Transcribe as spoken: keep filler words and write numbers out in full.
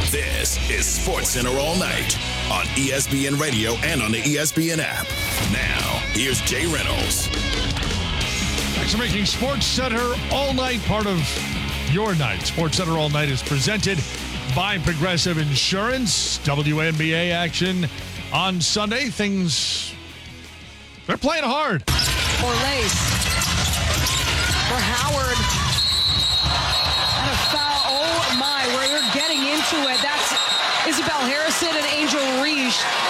This is Sports Center All Night on E S P N Radio and on the E S P N app. Now, here's Jay Reynolds. Thanks for making Sports Center All Night part of your night. Sports Center All Night is presented by Progressive Insurance. W N B A action on Sunday. Things, they're playing hard. For Lace. For Howard. And a foul. Oh, my. We're getting into it. That's Isabel Harrison and Angel Reese.